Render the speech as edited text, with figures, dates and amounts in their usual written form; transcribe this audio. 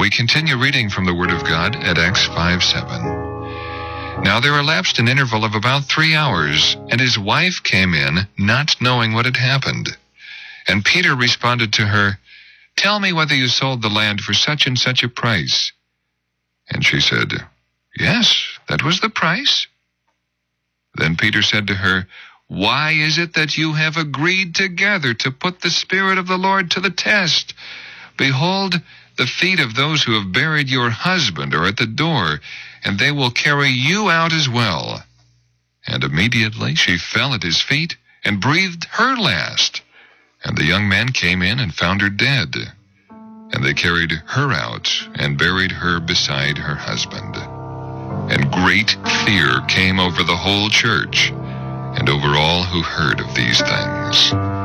We continue reading from the Word of God at Acts 5:7. Now there elapsed an interval of about 3 hours, and his wife came in, not knowing what had happened. And Peter responded to her, "Tell me whether you sold the land for such and such a price." And she said, "Yes, that was the price." Then Peter said to her, "Why is it that you have agreed together to put the Spirit of the Lord to the test? Behold, the feet of those who have buried your husband are at the door, and they will carry you out as well." And immediately she fell at his feet and breathed her last. And the young man came in and found her dead. And they carried her out and buried her beside her husband. And great fear came over the whole church and over all who heard of these things.